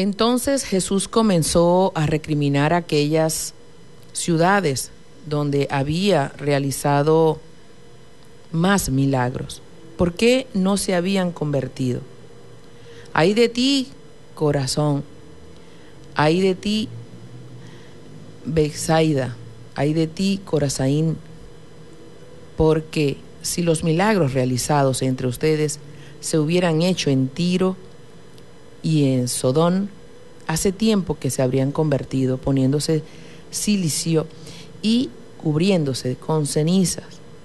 Entonces Jesús comenzó a recriminar aquellas ciudades donde había realizado más milagros. ¿Por qué no se habían convertido? Ay de ti, Corazón. Ay de ti, Betsaida. Ay de ti, Corazaín. Porque si los milagros realizados entre ustedes se hubieran hecho en Tiro y en Sodón, hace tiempo que se habrían convertido, poniéndose cilicio y cubriéndose con cenizas.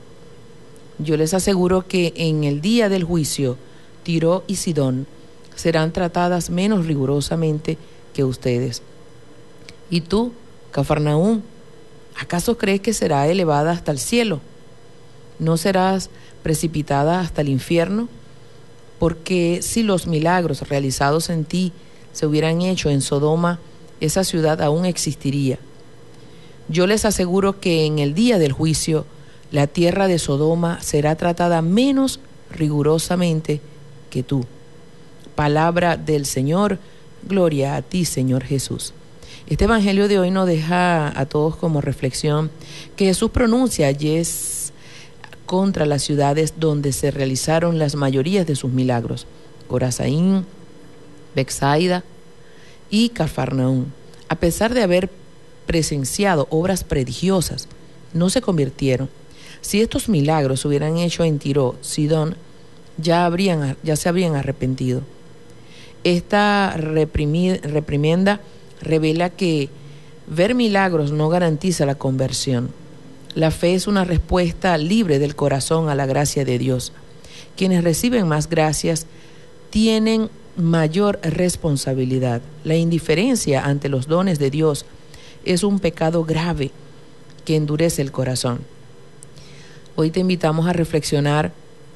Yo les aseguro que en el día del juicio, Tiro y Sidón serán tratadas menos rigurosamente que ustedes. ¿Y tú, Cafarnaúm, acaso crees que será elevada hasta el cielo? ¿No serás precipitada hasta el infierno? Porque si los milagros realizados en ti se hubieran hecho en Sodoma, esa ciudad aún existiría. Yo les aseguro que en el día del juicio, la tierra de Sodoma será tratada menos rigurosamente que tú. Palabra del Señor, gloria a ti, Señor Jesús. Este evangelio de hoy nos deja a todos como reflexión que Jesús pronuncia yes contra las ciudades donde se realizaron las mayorías de sus milagros, Corazaín, Betsaida y Cafarnaúm. A pesar de haber presenciado obras prodigiosas, no se convirtieron. Si estos milagros se hubieran hecho en Tiro, Sidón, ya se habrían arrepentido. Esta reprimenda revela que ver milagros no garantiza la conversión. La fe es una respuesta libre del corazón a la gracia de Dios. Quienes reciben más gracias tienen mayor responsabilidad. La indiferencia ante los dones de Dios es un pecado grave que endurece el corazón. Hoy te invitamos a reflexionar,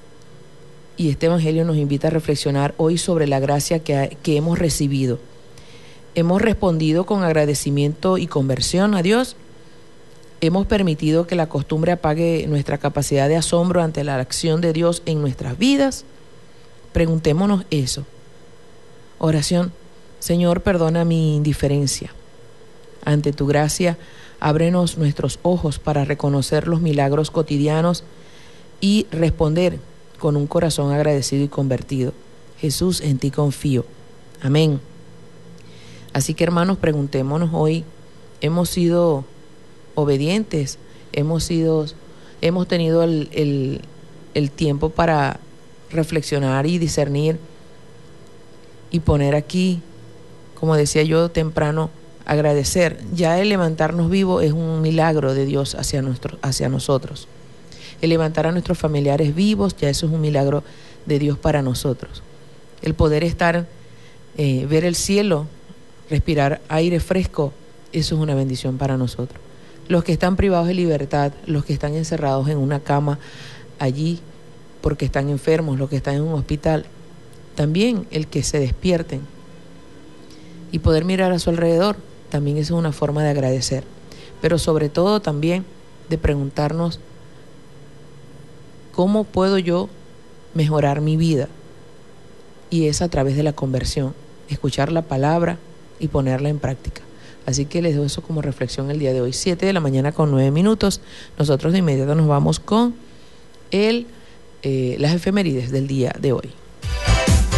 y este evangelio nos invita a reflexionar hoy sobre la gracia que hemos recibido. ¿Hemos respondido con agradecimiento y conversión a Dios? ¿Hemos permitido que la costumbre apague nuestra capacidad de asombro ante la acción de Dios en nuestras vidas? Preguntémonos eso. Oración. Señor, perdona mi indiferencia. Ante tu gracia, ábrenos nuestros ojos para reconocer los milagros cotidianos y responder con un corazón agradecido y convertido. Jesús, en ti confío. Amén. Así que, hermanos, preguntémonos hoy, ¿hemos sido obedientes? ¿Hemos tenido el tiempo para reflexionar y discernir y poner aquí, como decía yo temprano, agradecer? Ya el levantarnos vivos es un milagro de Dios hacia nosotros. El levantar a nuestros familiares vivos, ya eso es un milagro de Dios para nosotros. El poder estar, ver el cielo, respirar aire fresco, eso es una bendición para nosotros. Los que están privados de libertad, los que están encerrados en una cama allí porque están enfermos, los que están en un hospital, también el que se despierten y poder mirar a su alrededor, también es una forma de agradecer. Pero sobre todo también de preguntarnos, ¿cómo puedo yo mejorar mi vida? Y es a través de la conversión, escuchar la palabra y ponerla en práctica. Así que les doy eso como reflexión el día de hoy, 7:09 a.m. Nosotros de inmediato nos vamos con las efemérides del día de hoy.